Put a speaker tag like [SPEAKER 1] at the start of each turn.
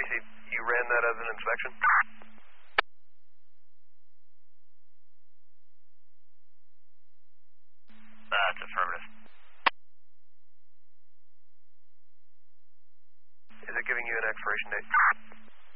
[SPEAKER 1] DC, you ran that as an inspection?
[SPEAKER 2] That's affirmative.
[SPEAKER 1] Is it giving you an expiration date?